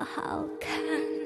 好看。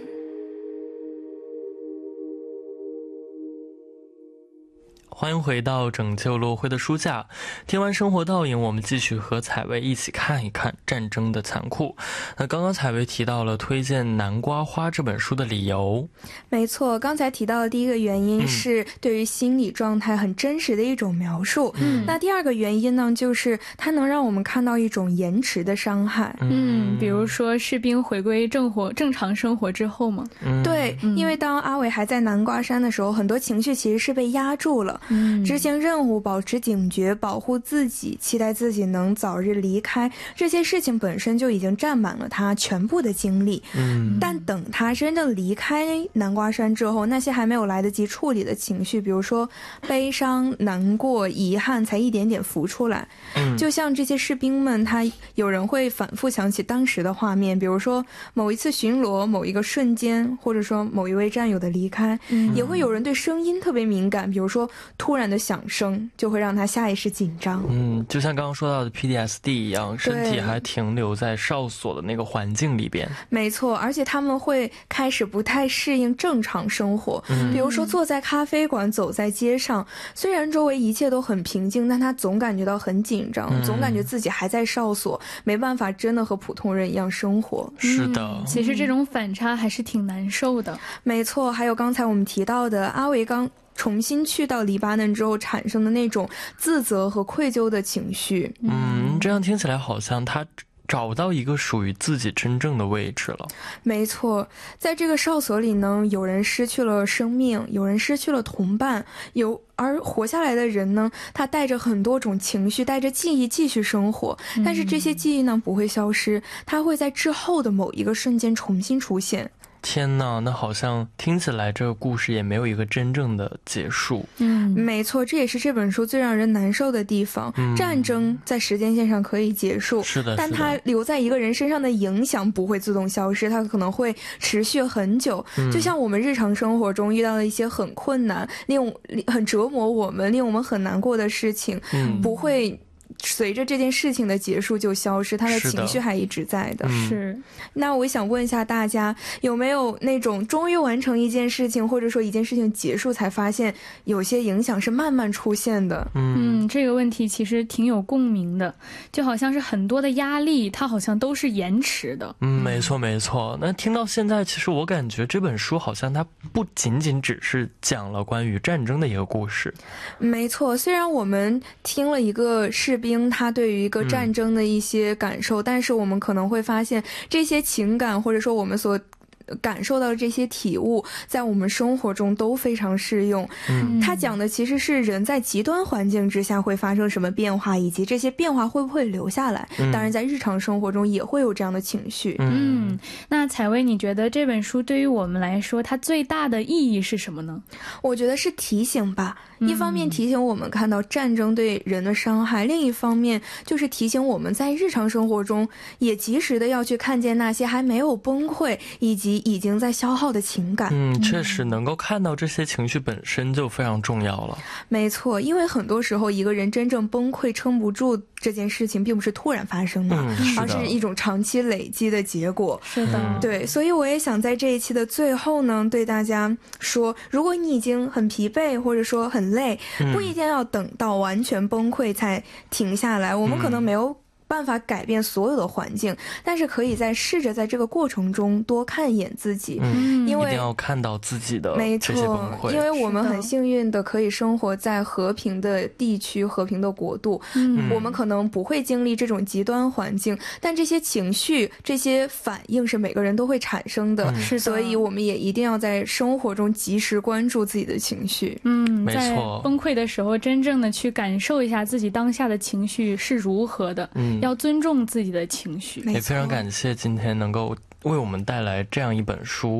欢迎回到拯救落灰的书架，听完生活倒影，我们继续和采薇一起看一看战争的残酷。那刚刚采薇提到了推荐《南瓜花》这本书的理由。 没错，刚才提到的第一个原因是对于心理状态很真实的一种描述。那第二个原因呢，就是它能让我们看到一种延迟的伤害。 比如说士兵回归正常生活之后嘛。 对，因为当阿伟还在南瓜山的时候，很多情绪其实是被压住了。执行任务，保持警觉，保护自己，期待自己能早日离开，这些事情本身就已经占满了他全部的精力。但等他真正离开南瓜山之后，那些还没有来得及处理的情绪，比如说悲伤、难过、遗憾，才一点点浮出来。就像这些士兵们，有人会反复想起当时的画面，比如说某一次巡逻，某一个瞬间，或者说某一位战友的离开。也会有人对声音特别敏感，比如说突然的响声就会让他下意识紧张。 就像刚刚说到的 PTSD 一样，身体还停留在哨所的那个环境里边。 没错，而且他们会开始不太适应正常生活。比如说坐在咖啡馆，走在街上，虽然周围一切都很平静，但他总感觉到很紧张，总感觉自己还在哨所，没办法真的和普通人一样生活。 是的， 其实这种反差还是挺难受的。 没错，还有刚才我们提到的阿维刚重新去到黎巴嫩之后产生的那种自责和愧疚的情绪。 这样听起来好像他找到一个属于自己真正的位置了。 没错，在这个哨所里呢，有人失去了生命，有人失去了同伴，而活下来的人呢，他带着很多种情绪，带着记忆继续生活。但是这些记忆呢，不会消失，它会在之后的某一个瞬间重新出现。 天哪，那好像听起来这个故事也没有一个真正的结束。 没错，这也是这本书最让人难受的地方。战争在时间线上可以结束， 是的， 但它留在一个人身上的影响不会自动消失，它可能会持续很久。就像我们日常生活中遇到了一些很困难、很折磨我们、令我们很难过的事情，不会随着这件事情的结束就消失，他的情绪还一直在的。 是。 那我想问一下大家，有没有那种终于完成一件事情，或者说一件事情结束才发现有些影响是慢慢出现的？ 这个问题其实挺有共鸣的，就好像是很多的压力它好像都是延迟的。 没错没错。那听到现在，其实我感觉这本书好像它不仅仅只是讲了关于战争的一个故事。 没错，虽然我们听了一个士兵他对于一个战争的一些感受，但是我们可能会发现这些情感，或者说我们所感受到的这些体悟，在我们生活中都非常适用。他讲的其实是人在极端环境之下会发生什么变化，以及这些变化会不会留下来。当然在日常生活中也会有这样的情绪。 那采薇，你觉得这本书对于我们来说它最大的意义是什么呢？ 我觉得是提醒吧。一方面提醒我们看到战争对人的伤害，另一方面就是提醒我们在日常生活中也及时的要去看见那些还没有崩溃以及已经在消耗的情感。 确实能够看到这些情绪本身就非常重要了。 没错，因为很多时候一个人真正崩溃撑不住这件事情并不是突然发生的，而是一种长期累积的结果。 是的， 对，所以我也想在这一期的最后呢，对大家说，如果你已经很疲惫或者说很累，不一定要等到完全崩溃才停下来。我们可能没有办法改变所有的环境，但是可以试着在这个过程中多看一眼自己。因为一定要看到自己的这些崩溃。 因为我们很幸运的可以生活在和平的地区、和平的国度。我们可能不会经历这种极端环境，但这些情绪、这些反应是每个人都会产生的。所以我们也一定要在生活中及时关注自己的情绪。 没错， 在崩溃的时候真正的去感受一下自己当下的情绪是如何的。要尊重自己的情绪。 也非常感谢今天能够为我们带来这样一本书。